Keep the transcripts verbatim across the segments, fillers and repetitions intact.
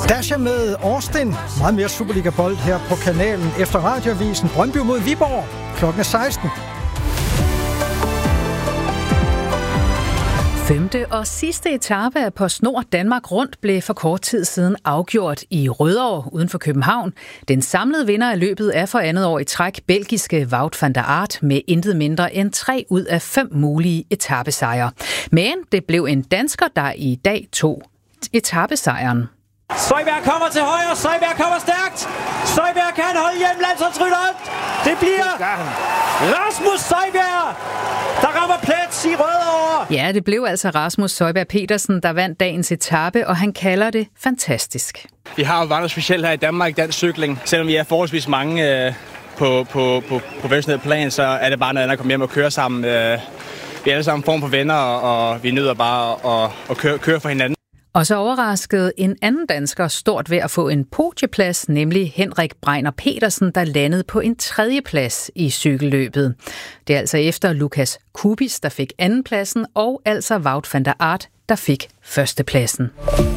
Dasha med Austin. Meget mere Superliga-bold her på kanalen efter radioavisen. Brøndby mod Viborg. Klokken er seksten. Femte og sidste etape af PostNord Danmark Rundt blev for kort tid siden afgjort i Rødovre uden for København. Den samlede vinder af løbet er for andet år i træk belgiske Wout van der Aert med intet mindre end tre ud af fem mulige etapesejre. Men det blev en dansker, der i dag tog etapesejren. Søjberg kommer til højre, Søjberg kommer stærkt. Søjberg kan holde hjem landsholdsrytteren. Det bliver Rasmus Søjberg, der rammer plet i Rødovre. Ja, det blev altså Rasmus Søjberg Petersen, der vandt dagens etape, og han kalder det fantastisk. Vi har jo været specielt her i Danmark, dansk cykling. Selvom vi er forholdsvis mange øh, på, på, på professionel plan, så er det bare noget andet at komme hjem og køre sammen. Øh, vi er alle sammen en form for venner, og, og vi nyder bare at, at køre, køre for hinanden. Og så overraskede en anden dansker stort ved at få en podieplads, nemlig Henrik Breiner Petersen, der landede på en tredjeplads i cykelløbet. Det er altså efter Lukas Kubis, der fik andenpladsen, og altså Wout van der Aert, der fik førstepladsen.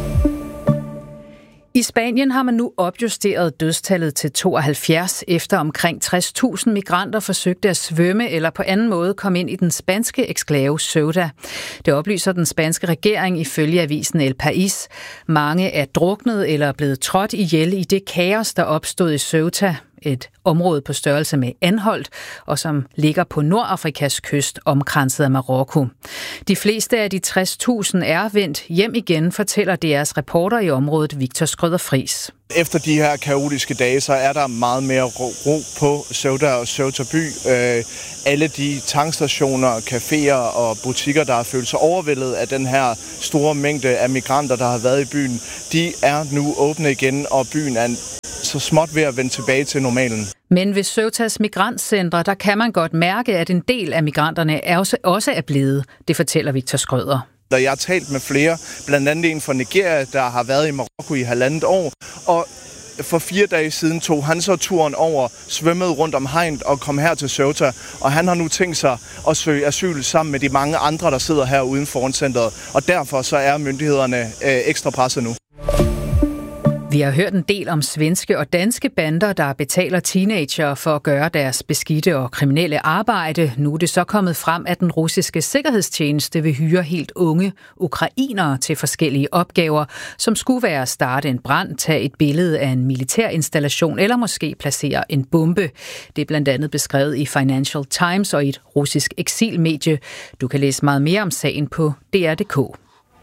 I Spanien har man nu opjusteret dødstallet til tooghalvfjerds, efter omkring tres tusind migranter forsøgte at svømme eller på anden måde komme ind i den spanske eksklave Ceuta. Det oplyser den spanske regering ifølge avisen El País. Mange er druknet eller blevet trådt ihjel i det kaos, der opstod i Ceuta, et område på størrelse med Anholt, og som ligger på Nordafrikas kyst, omkranset af Marokko. De fleste af de tres tusind er vendt hjem igen, fortæller D R's reporter i området, Victor Skrøder Friis. Efter de her kaotiske dage, så er der meget mere ro, ro på Ceuta og Ceuta by. Øh, alle de tankstationer, caféer og butikker, der har følt sig overvældet af den her store mængde af migranter, der har været i byen, de er nu åbne igen, og byen er så småt ved at vende tilbage til normalen. Men ved Ceutas migrantcentre, der kan man godt mærke, at en del af migranterne er også, også er blevet. Det fortæller Victor Skrøder. Jeg har talt med flere, blandt andet en fra Nigeria, der har været i Marokko i halvandet år, og for fire dage siden tog han så turen over, svømmede rundt om hegnet og kom her til Ceuta, og han har nu tænkt sig at søge asyl sammen med de mange andre, der sidder her uden for centret, og derfor så er myndighederne øh, ekstra presset nu. Vi har hørt en del om svenske og danske bander, der betaler teenager for at gøre deres beskidte og kriminelle arbejde. Nu er det så kommet frem, at den russiske sikkerhedstjeneste vil hyre helt unge ukrainere til forskellige opgaver, som skulle være at starte en brand, tage et billede af en militærinstallation eller måske placere en bombe. Det er blandt andet beskrevet i Financial Times og i et russisk eksilmedie. Du kan læse meget mere om sagen på D R punktum d k.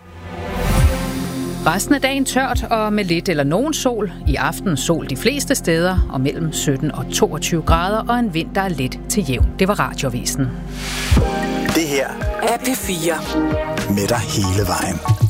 Resten af dagen tørt og med lidt eller nogen sol. I aften sol de fleste steder og mellem sytten og toogtyve grader og en vind, der er let til jævn. Det var Radioavisen. Det her er P fire. Med dig hele vejen.